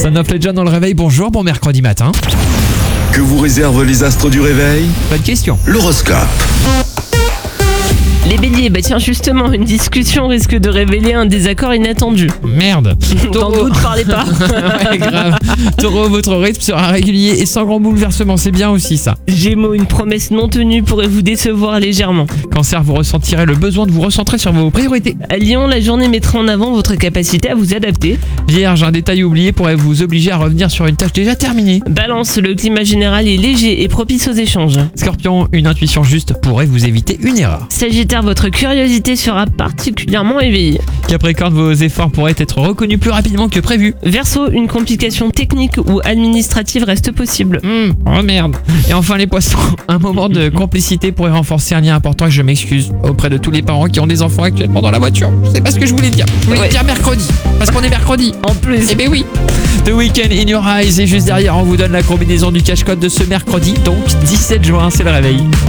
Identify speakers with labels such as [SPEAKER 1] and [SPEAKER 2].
[SPEAKER 1] Son of Legend dans le réveil, bonjour, bon mercredi matin.
[SPEAKER 2] Que vous réservent les astres du réveil?
[SPEAKER 1] Bonne question.
[SPEAKER 2] L'horoscope.
[SPEAKER 3] Les béliers, tiens justement, une discussion risque de révéler un désaccord inattendu.
[SPEAKER 1] Merde.
[SPEAKER 3] Dans le doute, parlez pas.
[SPEAKER 1] Ouais, grave. Taureau, votre rythme sera régulier et sans grand bouleversement, c'est bien aussi ça.
[SPEAKER 3] Gémeaux, une promesse non tenue pourrait vous décevoir légèrement.
[SPEAKER 1] Cancer, vous ressentirez le besoin de vous recentrer sur vos priorités.
[SPEAKER 3] Lion, la journée mettra en avant votre capacité à vous adapter.
[SPEAKER 1] Vierge, un détail oublié pourrait vous obliger à revenir sur une tâche déjà terminée.
[SPEAKER 3] Balance, le climat général est léger et propice aux échanges.
[SPEAKER 1] Scorpion, une intuition juste pourrait vous éviter une erreur.
[SPEAKER 3] Sagittaire, votre curiosité sera particulièrement éveillée.
[SPEAKER 1] Capricorne, vos efforts pourraient être reconnus plus rapidement que prévu.
[SPEAKER 3] Verseau, une complication technique ou administrative reste possible.
[SPEAKER 1] Oh merde. Et enfin les poissons, un moment de complicité pourrait renforcer un lien important et je m'excuse auprès de tous les parents qui ont des enfants actuellement dans la voiture. C'est pas ce que je voulais dire. Je voulais dire mercredi, parce qu'on est mercredi.
[SPEAKER 3] En plus.
[SPEAKER 1] Eh ben oui. The Weeknd in Your Eyes et juste derrière on vous donne la combinaison du cache-code de ce mercredi, donc 17 juin, c'est le réveil.